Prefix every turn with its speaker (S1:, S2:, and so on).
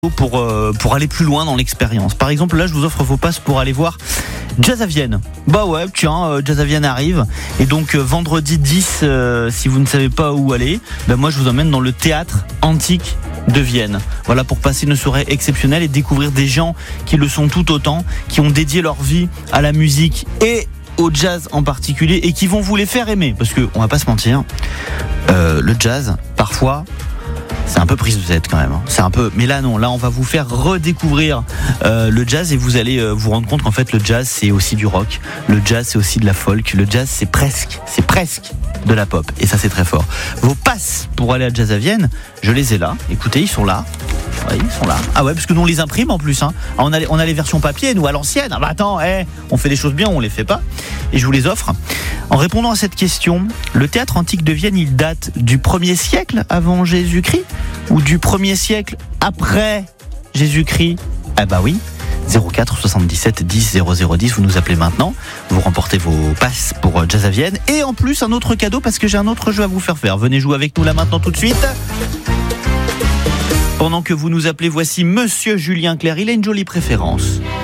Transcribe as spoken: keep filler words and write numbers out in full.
S1: pour, euh, pour aller plus loin dans l'expérience. Par exemple, là, je vous offre vos passes pour aller voir Jazz à Vienne. Bah ouais, tiens, euh, Jazz à Vienne arrive. Et donc, euh, vendredi dix, euh, si vous ne savez pas où aller, ben moi, je vous emmène dans le théâtre antique de Vienne. Voilà, pour passer une soirée exceptionnelle et découvrir des gens qui le sont tout autant, qui ont dédié leur vie à la musique et au jazz en particulier et qui vont vous les faire aimer. Parce que, on va pas se mentir, euh, le jazz, parfois... c'est un peu prise de tête quand même. C'est un peu, mais là non, là on va vous faire redécouvrir euh, le jazz et vous allez euh, vous rendre compte qu'en fait le jazz c'est aussi du rock, le jazz c'est aussi de la folk, le jazz c'est presque, c'est presque de la pop et ça c'est très fort. Vos passes pour aller à Jazz à Vienne, je les ai là. Écoutez, ils sont là. Oui, ils sont là. Ah ouais, parce que nous on les imprime en plus. Hein. On a les, on a les versions papier, nous à l'ancienne. Ah bah attends, hey, on fait les choses bien, on les fait pas. Et je vous les offre. En répondant à cette question, le théâtre antique de Vienne, il date du premier siècle avant Jésus-Christ ou du premier siècle après Jésus-Christ? Ah bah oui. zéro quatre soixante-dix-sept dix zéro zéro dix, vous nous appelez maintenant, vous remportez vos passes pour Jazz à Vienne et en plus un autre cadeau parce que j'ai un autre jeu à vous faire faire. Venez jouer avec nous là maintenant tout de suite. Pendant que vous nous appelez, voici Monsieur Julien Clerc, il a une jolie préférence.